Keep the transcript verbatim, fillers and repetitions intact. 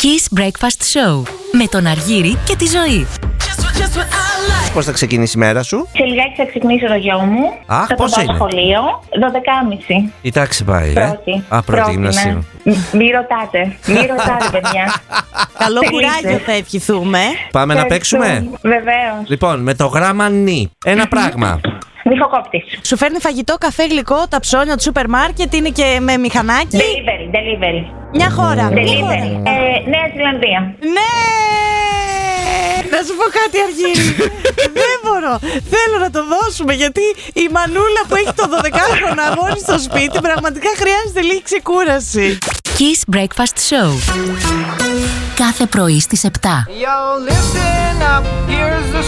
Kiss Breakfast Show με τον Αργύρη και τη Ζωή. Πώς θα ξεκινήσει η μέρα σου? Σε λιγάκι θα ξυπνήσω το γιο μου. Αχ, θα πώς το πάω είναι? σχολείο, δώδεκα και μισή. Η τάξη πάει, ε? Πρώτη. Α, πρώτη γυμνασίου. Ναι. Μη ρωτάτε, μη ρωτάτε παιδιά. Καλό Τελείωσε. κουράγιο θα ευχηθούμε. Πάμε να παίξουμε. Βεβαίως. Λοιπόν, με το γράμμα νι. Ένα πράγμα. Νυχοκόπτης. Σου φέρνει φαγητό, καφέ, γλυκό, τα ψώνια του σούπερ μάρκετ, είναι και με μηχανάκι. Delivery, delivery. Μια χώρα. Μια Delivery. χώρα. Ε, Νέα Ζηλανδία. Ναι! Να σου πω κάτι, Αργύρη. Δεν μπορώ. Θέλω να το δώσουμε γιατί η μανούλα που έχει το δωδεκάχρονο αγόρι στο σπίτι πραγματικά χρειάζεται λίγη ξεκούραση. Kiss Breakfast Show. Κάθε πρωί στις επτά. Yo, listen up, here's the